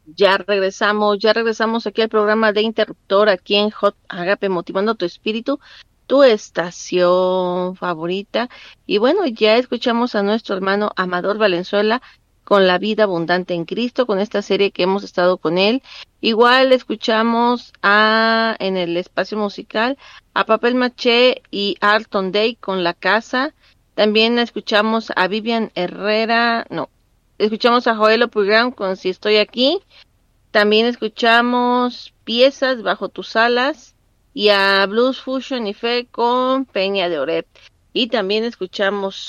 Ya regresamos aquí al programa de Interruptor, aquí en Hot Agape, motivando tu espíritu, tu estación favorita. Y bueno, ya escuchamos a nuestro hermano Amador Valenzuela con La vida abundante en Cristo, con esta serie que hemos estado con él. Igual escuchamos en el espacio musical a Papel Maché y Arton Day con La Casa. También escuchamos a Vivian Herrera, no, escuchamos a Joel Opulgram con Si estoy aquí. También escuchamos piezas bajo tus alas y a Blues Fusion y Fe con Peña de Oreb. Y también escuchamos